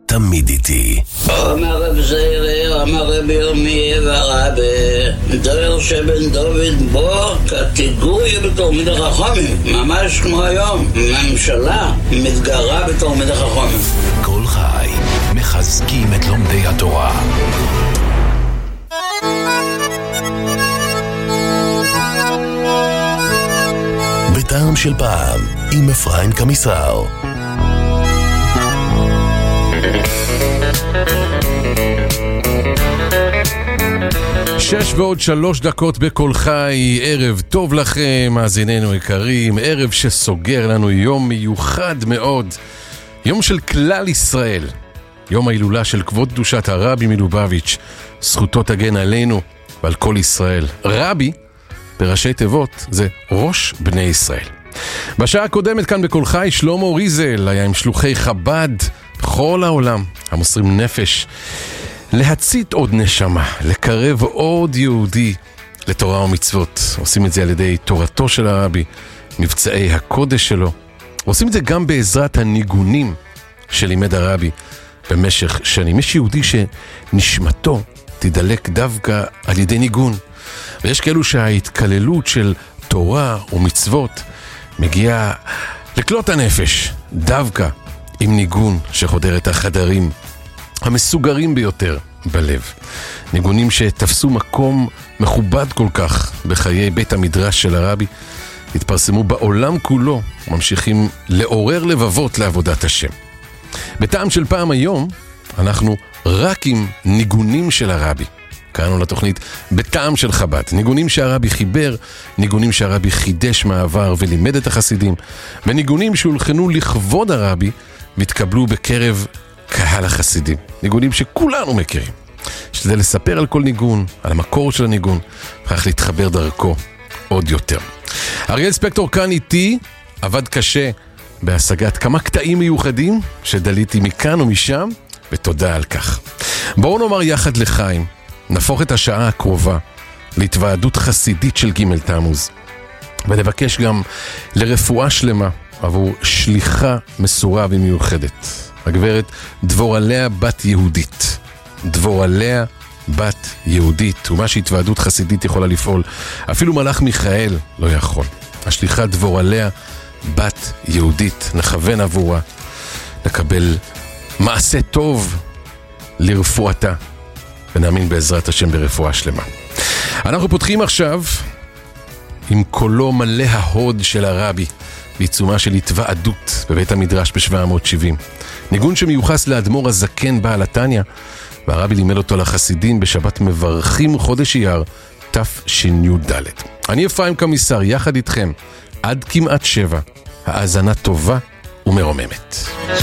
תמיד איתי. אומר רב זעירא, אמר רבי ירמיה והרבי, דור שבן דוד בו כתיגוי בתלמידי חכמים, ממש כמו היום, ממשלה מתגרה בתלמידי חכמים. כל חי, מחזקים את לומדי התורה. בטעם של פעם, עם אפרים קמיסר. שש ועוד 3 דקות בכל חי, ערב טוב לכם, מאזיננו יקרים, ערב שסוגר לנו יום מיוחד מאוד, יום של כלל ישראל, יום ההילולה של כבוד קדושת הרבי מלובביץ', זכותו תגן עלינו ועל כל ישראל. רבי, בראשי תיבות, זה ראש בני ישראל. בשעה הקודמת כאן בכל חי, שלמה ריזל היה עם שלוחי חב"ד בכל העולם, המוסרים נפש, להצית עוד נשמה, לקרב עוד יהודי לתורה ומצוות. עושים את זה על ידי תורתו של הרבי, מבצעי הקודש שלו. עושים את זה גם בעזרת הניגונים שלימד הרבי במשך שנים. יש יהודי שנשמתו תדלק דווקא על ידי ניגון. ויש כאלו שההתקללות של תורה ומצוות מגיעה לקלוט הנפש דווקא עם ניגון שחודר את החדרים המסוגרים ביותר בלב. ניגונים שתפסו מקום מכובד כל כך בחיי בית המדרש של הרבי, התפרסמו בעולם כולו, ממשיכים לעורר לבבות לעבודת השם. בטעם של פעם היום, אנחנו רק עם ניגונים של הרבי. קראנו לתוכנית בטעם של חב"ד. ניגונים שהרבי חיבר, ניגונים שהרבי חידש מעבר ולימד את החסידים, וניגונים שהולחנו לכבוד הרבי והתקבלו בקרב קהל החסידים. ניגונים שכולנו מכירים. שזה לספר על כל ניגון, על המקור של הניגון, וכך להתחבר דרכו עוד יותר. אריאל ספקטור כאן איתי, עבד קשה בהשגת כמה קטעים מיוחדים שדליתי מכאן ומשם, ותודה על כך. בואו נאמר יחד לחיים, נפוך את השעה הקרובה להתוועדות חסידית של ג' תמוז, ונבקש גם לרפואה שלמה עבור שליחה מסורה ומיוחדת. הגברת דבורליה בת יהודית. דבורליה בת יהודית, ומה שהתוועדות חסידית יכולה לפעול, אפילו מלאך מיכאל לא יכול. השליחה דבורליה בת יהודית, נכוון עבורה לקבל מעשה טוב לרפואתה, ונאמין בעזרת השם ברפואה שלמה. אנחנו פותחים עכשיו עם קולו מלא ההוד של הרבי, בעיצומה של התוועדות בבית המדרש ב-770. ניגון שמיוחס לאדמו"ר הזקן בעל התניא, והרבי לימד אותו לחסידים בשבת מברכים חודש אייר תשי"ד. אני אפרים קמיסר יחד איתכם עד כמעט 7, האזנה טובה ומרוממת.